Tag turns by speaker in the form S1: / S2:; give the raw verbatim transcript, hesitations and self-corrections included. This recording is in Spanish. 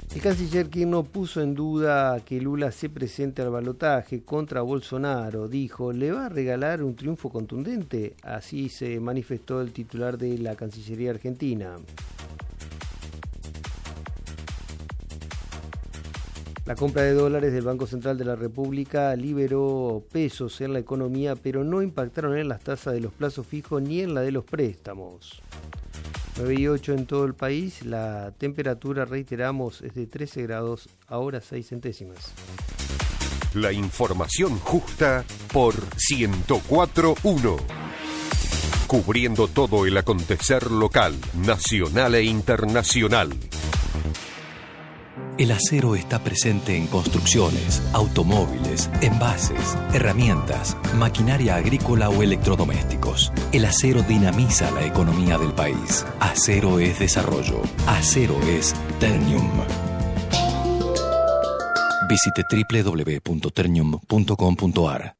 S1: El canciller Kirchner puso en duda que Lula se presente al balotaje contra Bolsonaro. Dijo, ¿le va a regalar un triunfo contundente? Así se manifestó el titular de la Cancillería Argentina. La compra de dólares del Banco Central de la República liberó pesos en la economía, pero no impactaron en las tasas de los plazos fijos ni en la de los préstamos. nueve y ocho en todo el país, la temperatura, reiteramos, es de trece grados, ahora seis centésimas.
S2: La información justa por ciento cuatro punto uno. Cubriendo todo el acontecer local, nacional e internacional.
S3: El acero está presente en construcciones, automóviles, envases, herramientas, maquinaria agrícola o electrodomésticos. El acero dinamiza la economía del país. Acero es desarrollo. Acero es Ternium. Visite doble u doble u doble u punto ternium punto com punto a r.